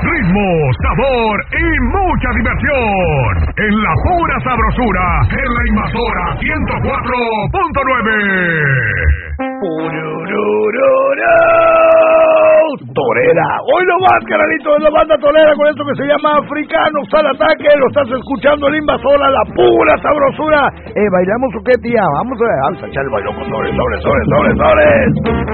ritmo, sabor y mucha diversión. En la pura sabrosura, en la Invasora 104.9. Torera, hoy lo más, carnalito, de la banda torera con esto que se llama Africanos al Ataque. Lo estás escuchando en Invasora, la pura sabrosura. ¿Bailamos o qué, tía? Vamos a echar el bailón con sobres.